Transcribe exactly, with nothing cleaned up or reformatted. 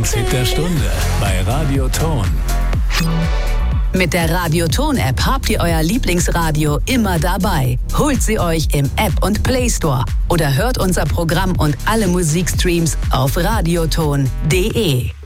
Hit der Stunde bei Radio Ton. Mit der Radio Ton-App habt ihr euer Lieblingsradio immer dabei. Holt sie euch im App und Play Store oder hört unser Programm und alle Musikstreams auf radioton punkt de.